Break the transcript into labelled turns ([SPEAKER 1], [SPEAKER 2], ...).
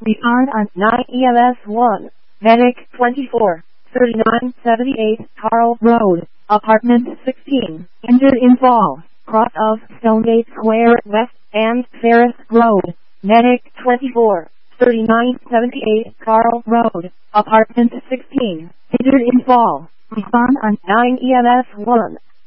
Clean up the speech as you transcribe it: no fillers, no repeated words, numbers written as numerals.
[SPEAKER 1] Respond on 9 EMS 1. Medic 24, 3978 Carl Road, Apartment 16. Injured in fall, cross of Stonegate Square West and Ferris Road. Medic 24, 3978 Carl Road, Apartment 16. Injured in fall. Respond on 9 EMS 1.